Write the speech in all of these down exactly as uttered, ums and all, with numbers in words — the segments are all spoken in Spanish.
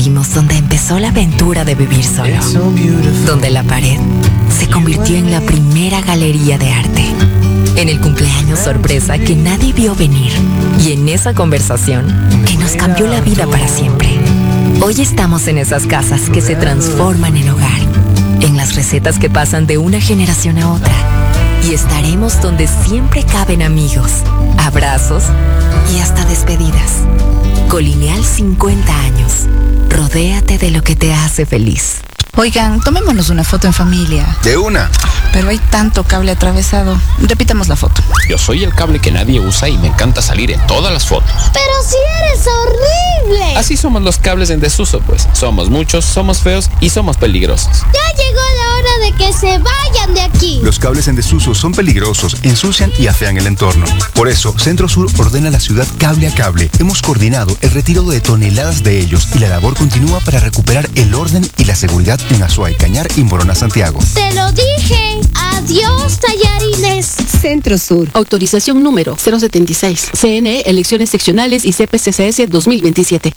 Donde empezó la aventura de vivir solo, donde la pared se convirtió en la primera galería de arte, en el cumpleaños sorpresa que nadie vio venir y en esa conversación que nos cambió la vida para siempre. Hoy estamos en esas casas que se transforman en hogar, en las recetas que pasan de una generación a otra, y estaremos donde siempre caben amigos, abrazos y hasta despedidas. Colineal cincuenta años. Rodéate de lo que te hace feliz. Oigan, tomémonos una foto en familia. De una. Pero hay tanto cable atravesado. Repitamos la foto. Yo soy el cable que nadie usa y me encanta salir en todas las fotos. ¡Pero si eres horrible! Así somos los cables en desuso, pues. Somos muchos, somos feos y somos peligrosos. ¡Ya llegó la hora de que se vayan de aquí! Los cables en desuso son peligrosos, ensucian y afean el entorno. Por eso, Centro Sur ordena a la ciudad cable a cable. Hemos coordinado el retiro de toneladas de ellos y la labor continúa para recuperar el orden y la seguridad en Azuay, Cañar y Morona, Santiago. ¡Te lo dije! ¡Adiós, tallarines! Centro Sur. Autorización número cero setenta y seis. C N E, Elecciones Seccionales y C P C C S dos mil veintisiete.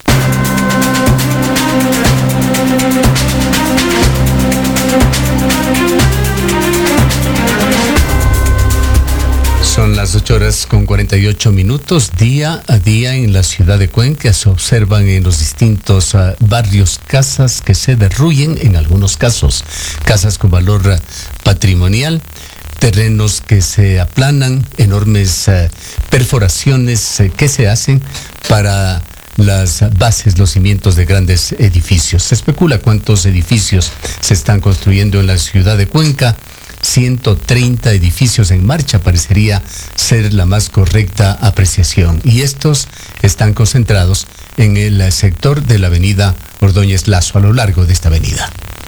Son las ocho horas con cuarenta y ocho minutos. Día a día en la ciudad de Cuenca se observan en los distintos uh, barrios casas que se derruyen, en algunos casos casas con valor uh, patrimonial, terrenos que se aplanan, enormes uh, perforaciones uh, que se hacen para las bases, los cimientos de grandes edificios. Se especula cuántos edificios se están construyendo en la ciudad de Cuenca. ciento treinta edificios en marcha parecería ser la más correcta apreciación, y estos están concentrados en el sector de la avenida Ordóñez Lazo, a lo largo de esta avenida.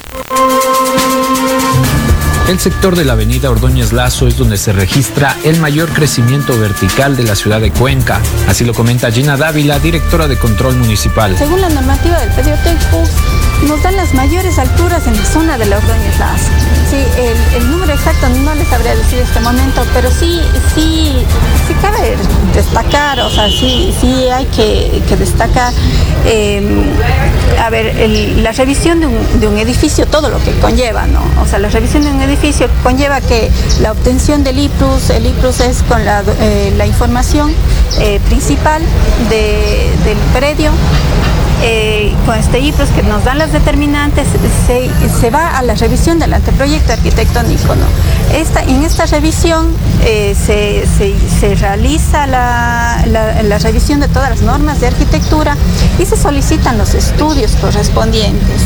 El sector de la avenida Ordóñez Lazo es donde se registra el mayor crecimiento vertical de la ciudad de Cuenca. Así lo comenta Gina Dávila, directora de Control Municipal. Según la normativa del Pedioteco, nos dan las mayores alturas en la zona de la Ordóñez Lazo. Sí, el, el número exacto no les sabría decir en este momento, pero sí, sí, sí cabe destacar, o sea, sí, sí hay que, que destacar, eh, a ver, el, la revisión de un, de un edificio, todo lo que conlleva, ¿no? O sea, la revisión de un edificio conlleva que la obtención del I P R U S, el I P R U S es con la, eh, la información eh, principal de, del predio. Eh, con este I P R U S que nos dan las determinantes, se, se va a la revisión del anteproyecto arquitectónico, ¿no? Esta, en esta revisión eh, se, se, se realiza la, la, la revisión de todas las normas de arquitectura y se solicitan los estudios correspondientes.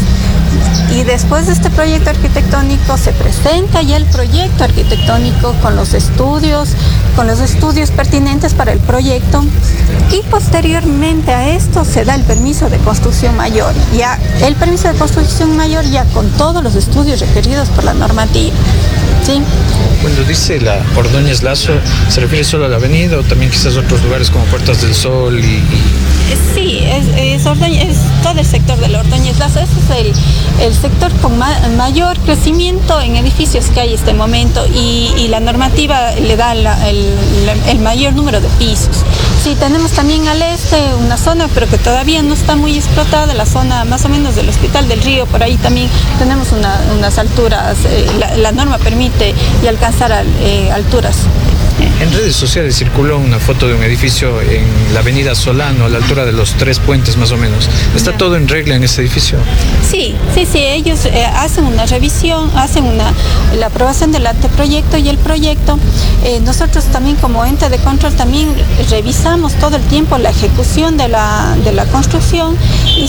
Y después de este proyecto arquitectónico se presenta ya el proyecto arquitectónico con los estudios, con los estudios pertinentes para el proyecto, y posteriormente a esto se da el permiso de construcción mayor. Ya el permiso de construcción mayor ya con todos los estudios requeridos por la normativa. ¿Sí? Cuando dice la Ordóñez Lazo, ¿se refiere solo a la avenida o también quizás otros lugares como Puertas del Sol y...? y... Sí, es, es, Ordóñez, es todo el sector de la Ordóñez Lazo. Ese es el, el sector con ma, mayor crecimiento en edificios que hay en este momento, y, y la normativa le da la, el, el mayor número de pisos. Sí, tenemos también al este una zona, pero que todavía no está muy explotada, la zona más o menos del Hospital del Río, por ahí también tenemos una, unas alturas, eh, la, la norma permite y alcanzar a, eh, alturas. En redes sociales circuló una foto de un edificio en la avenida Solano, a la altura de los Tres Puentes más o menos. ¿Está todo en regla en ese edificio? Sí, sí, sí, ellos eh, hacen una revisión, hacen una, la aprobación del anteproyecto y el proyecto. Eh, nosotros también como ente de control también revisamos todo el tiempo la ejecución de la, de la construcción, y